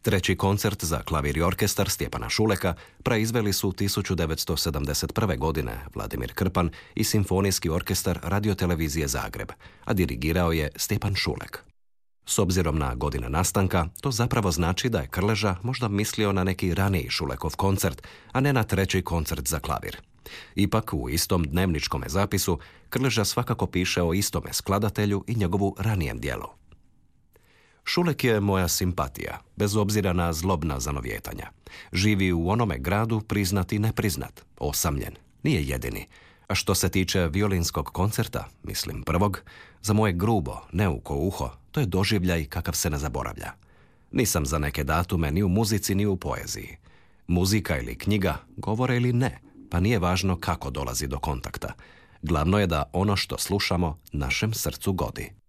Treći koncert za klavir i orkestar Stjepana Šuleka proizveli su 1971. godine Vladimir Krpan i Simfonijski orkestar Radiotelevizije Zagreb, a dirigirao je Stjepan Šulek. S obzirom na godine nastanka, to zapravo znači da je Krleža možda mislio na neki raniji Šulekov koncert, a ne na treći koncert za klavir. Ipak, u istom dnevničkome zapisu, Krleža svakako piše o istome skladatelju i njegovu ranijem djelu. Šulek je moja simpatija, bez obzira na zlobna zanovjetanja. Živi u onome gradu priznat i nepriznat, osamljen, nije jedini. A što se tiče violinskog koncerta, mislim prvog, za moje grubo, neuko uho, to je doživljaj kakav se ne zaboravlja. Nisam za neke datume ni u muzici ni u poeziji. Muzika ili knjiga, govore ili ne, pa nije važno kako dolazi do kontakta. Glavno je da ono što slušamo našem srcu godi.